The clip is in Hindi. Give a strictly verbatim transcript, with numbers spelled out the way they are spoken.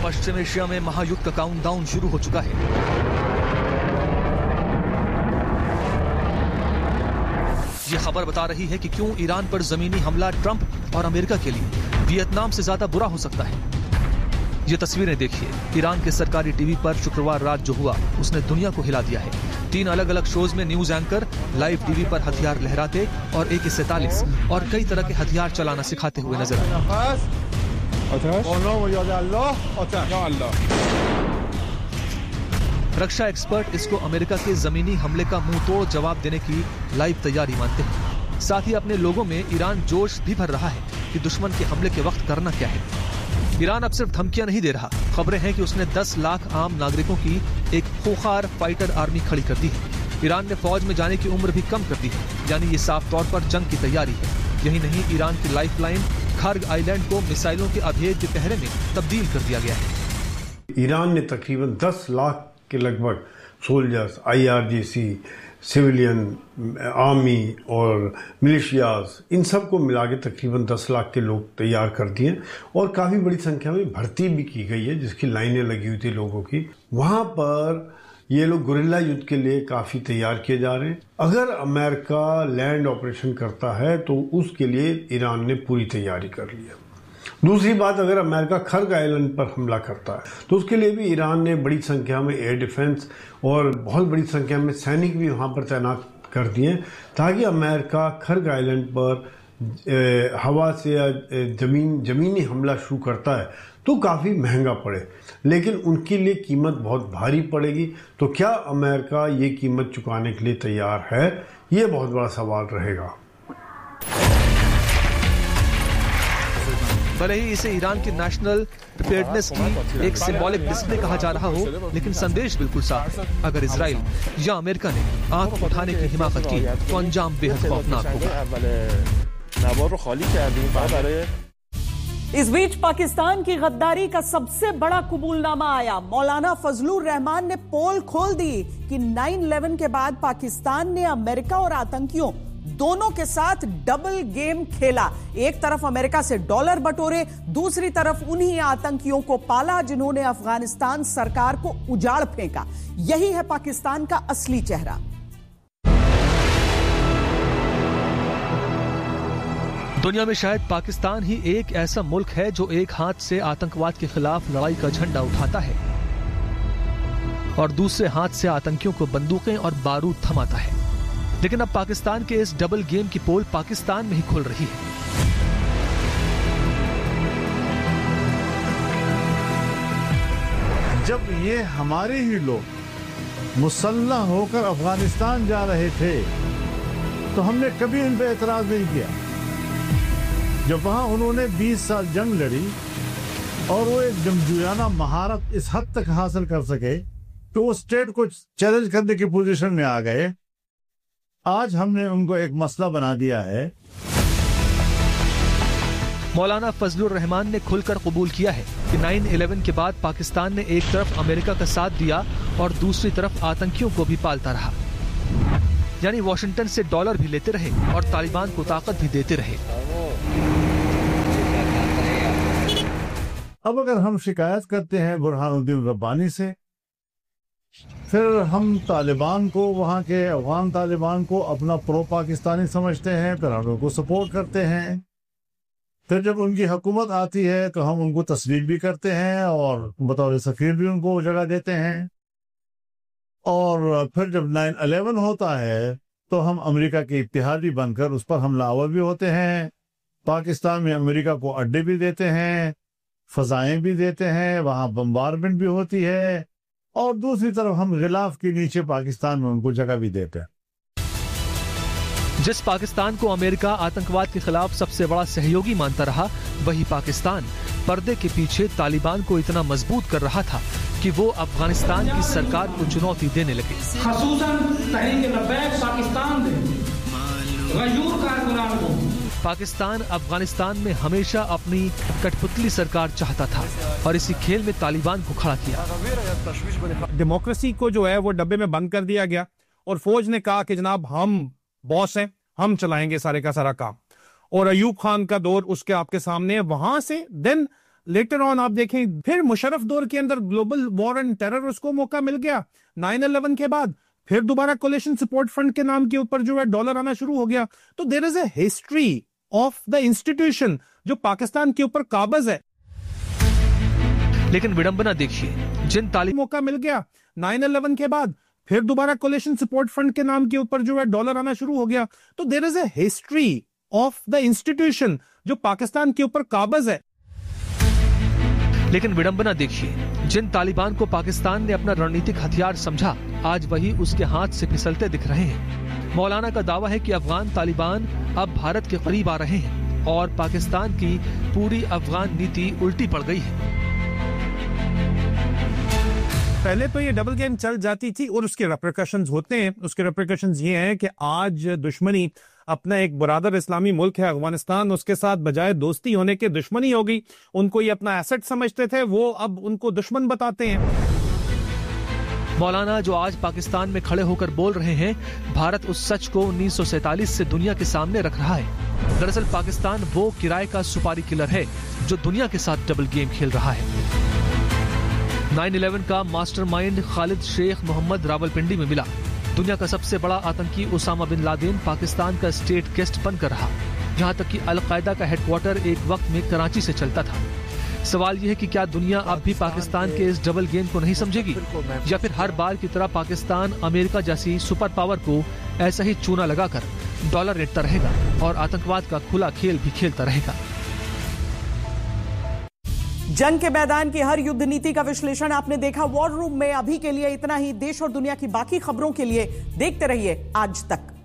पश्चिम एशिया में महायुद्ध का काउंटडाउन शुरू हो चुका है। ये खबर बता रही है कि क्यों ईरान पर जमीनी हमला ट्रंप और अमेरिका के लिए वियतनाम से ज्यादा बुरा हो सकता है। ये तस्वीरें देखिए, ईरान के सरकारी टीवी पर शुक्रवार रात जो हुआ उसने दुनिया को हिला दिया है। तीन अलग अलग शोज में न्यूज एंकर लाइव टीवी पर हथियार लहराते और ए के सैंतालीस और कई तरह के हथियार चलाना सिखाते हुए नजर आए। रक्षा एक्सपर्ट इसको अमेरिका के जमीनी हमले का मुंह तोड़ जवाब देने की लाइव तैयारी मानते हैं। साथ ही अपने लोगों में ईरान जोश भी भर रहा है कि दुश्मन के हमले के वक्त करना क्या है। ईरान अब सिर्फ धमकियां नहीं दे रहा, खबरें हैं कि उसने दस लाख आम नागरिकों की एक खूंखार फाइटर आर्मी खड़ी कर दी है। ईरान ने फौज में जाने की उम्र भी कम कर दी है, यानी ये साफ तौर पर जंग की तैयारी है। यही नहीं, ईरान की लाइफलाइन खर्ग आइलैंड को मिसाइलों के अभेद्य पहरे में तब्दील कर दिया गया है। ईरान ने तकरीबन दस लाख के लगभग soldiers, I R G C, civilian, army और मिलिशियाज, इन सब को मिला के तकरीबन दस लाख के लोग तैयार कर दिए और काफ़ी बड़ी संख्या में भर्ती भी की गई है, जिसकी लाइनें लगी हुई थी लोगों की। वहाँ पर ये लोग गुरिल्ला युद्ध के लिए काफ़ी तैयार किए जा रहे हैं। अगर अमेरिका लैंड ऑपरेशन करता है तो उसके लिए ईरान ने पूरी तैयारी कर ली है। दूसरी बात, अगर अमेरिका खर्ग आइलैंड पर हमला करता है तो उसके लिए भी ईरान ने बड़ी संख्या में एयर डिफेंस और बहुत बड़ी संख्या में सैनिक भी वहां पर तैनात कर दिए, ताकि अमेरिका खर्ग आइलैंड पर ए, हवा से या जमीन जमीनी हमला शुरू करता है तो काफ़ी महंगा पड़े, लेकिन उनके लिए कीमत बहुत भारी पड़ेगी। तो क्या अमेरिका ये कीमत चुकाने के लिए तैयार है, ये बहुत बड़ा सवाल रहेगा। भले ही इसे ईरान की नेशनल प्रिपेयर्डनेस की एक सिंबॉलिक डिस्प्ले कहा जा रहा हो, लेकिन संदेश बिल्कुल साफ है। अगर इजराइल या अमेरिका ने आंख उठाने की हिमाकत की तो अंजाम बेहद खौफनाक होगा। इस बीच पाकिस्तान की गद्दारी का सबसे बड़ा कबूलनामा आया। मौलाना फजलुर रहमान ने पोल खोल दी कि नाइन इलेवन के बाद पाकिस्तान ने अमेरिका और आतंकियों दोनों के साथ डबल गेम खेला। एक तरफ अमेरिका से डॉलर बटोरे, दूसरी तरफ उन्हीं आतंकियों को पाला जिन्होंने अफगानिस्तान सरकार को उजाड़ फेंका। यही है पाकिस्तान का असली चेहरा। दुनिया में शायद पाकिस्तान ही एक ऐसा मुल्क है जो एक हाथ से आतंकवाद के खिलाफ लड़ाई का झंडा उठाता है और दूसरे हाथ से आतंकियों को बंदूकें और बारूद थमाता है। लेकिन अब पाकिस्तान के इस डबल गेम की पोल पाकिस्तान में ही खुल रही है। जब ये हमारे ही लोग मुसल्लह होकर अफगानिस्तान जा रहे थे तो हमने कभी उन पर एतराज नहीं किया। जब वहां उन्होंने बीस साल जंग लड़ी और वो एक जंगजुयाना महारत इस हद तक हासिल कर सके तो वो स्टेट को चैलेंज करने की पोजीशन में आ गए, आज हमने उनको एक मसला बना दिया है। मौलाना फजलुर रहमान ने खुलकर कबूल किया है कि नाइन इलेवन के बाद पाकिस्तान ने एक तरफ अमेरिका का साथ दिया और दूसरी तरफ आतंकियों को भी पालता रहा, यानी वॉशिंगटन से डॉलर भी लेते रहे और तालिबान को ताकत भी देते रहे। अब अगर हम शिकायत करते हैं बुरहानुद्दीन रब्बानी से, फिर हम तालिबान को, वहाँ के अफगान तालिबान को अपना प्रो पाकिस्तानी समझते हैं, फिर हम उनको सपोर्ट करते हैं। फिर जब उनकी हुकूमत आती है तो हम उनको तस्लीम भी करते हैं और बतौर सफीर भी उनको जगह देते हैं। और फिर जब नाइन इलेवन होता है तो हम अमेरिका के इत्तेहादी बनकर उस पर हमलावर भी होते हैं। पाकिस्तान में अमेरिका को अड्डे भी देते हैं, फजाएं भी देते हैं, वहाँ बम्बारमेंट भी होती है, और दूसरी तरफ हम गिलाफ के नीचे पाकिस्तान में उनको जगह भी देते हैं। जिस पाकिस्तान को अमेरिका आतंकवाद के खिलाफ सबसे बड़ा सहयोगी मानता रहा, वही पाकिस्तान पर्दे के पीछे तालिबान को इतना मजबूत कर रहा था कि वो अफगानिस्तान की सरकार को चुनौती देने लगे। पाकिस्तान अफगानिस्तान में हमेशा अपनी कठपुतली सरकार चाहता था और इसी खेल में तालिबान को खड़ा किया। डेमोक्रेसी को जो है वो डब्बे में बंद कर दिया गया और फौज ने कहा कि जनाब हम बॉस हैं, हम चलाएंगे सारे का सारा काम। और अयूब खान का दौर उसके आपके सामने है। वहां से देन लेटर ऑन आप देखें फिर मुशर्रफ दौर के अंदर ग्लोबल वॉर एंड टेरर उसको मौका मिल गया। नाइन इलेवन के बाद फिर दोबारा कोलिशन सपोर्ट फंड के नाम के ऊपर जो है डॉलर आना शुरू हो गया। तो there is a history of the institution जो पाकिस्तान के ऊपर काबिज है। लेकिन विडंबना देखिए, जिन तालिबान मौका मिल गया नाइन इलेवन के बाद फिर दोबारा कोलिशन सपोर्ट फंड के नाम के ऊपर जो है डॉलर आना शुरू हो गया। तो there is a history of the institution जो पाकिस्तान के ऊपर काबिज है। लेकिन विडंबना देखिए, जिन तालिबान को पाकिस्तान ने अपना रणनीतिक हथियार समझा, आज वही उसके हाथ से फिसलते दिख रहे हैं। मौलाना का दावा है कि अफगान तालिबान अब भारत के करीब आ रहे हैं और पाकिस्तान की पूरी अफगान नीति उल्टी पड़ गई है। पहले तो ये डबल गेम चल जाती थी और उसके रेपरिकशंस होते हैं। उसके रेपरिकशंस ये हैं कि आज दुश्मनी अपना एक बरादर इस्लामी मुल्क है अफगानिस्तान, उसके साथ बजाय दोस्ती होने के दुश्मनी हो गई। उनको ये अपना एसेट समझते थे, वो अब उनको दुश्मन बताते हैं। मौलाना जो आज पाकिस्तान में खड़े होकर बोल रहे हैं, भारत उस सच को उन्नीस सौ सैतालीस से दुनिया के सामने रख रहा है। दरअसल पाकिस्तान वो किराए का सुपारी किलर है जो दुनिया के साथ डबल गेम खेल रहा है। नाइन इलेवन का मास्टरमाइंड खालिद शेख मोहम्मद रावलपिंडी में मिला। दुनिया का सबसे बड़ा आतंकी उसामा बिन लादेन पाकिस्तान का स्टेट गेस्ट बनकर रहा, जहां तक कि अलकायदा का हेडक्वार्टर एक वक्त में कराची से चलता था। सवाल यह है कि क्या दुनिया अब भी पाकिस्तान के इस डबल गेम को नहीं समझेगी, या फिर हर बार की तरह पाकिस्तान अमेरिका जैसी सुपर पावर को ऐसा ही चूना लगाकर डॉलर रेटता रहेगा और आतंकवाद का खुला खेल भी खेलता रहेगा। जंग के मैदान की हर युद्ध नीति का विश्लेषण आपने देखा वॉर रूम में। अभी के लिए इतना ही। देश और दुनिया की बाकी खबरों के लिए देखते रहिए आज तक।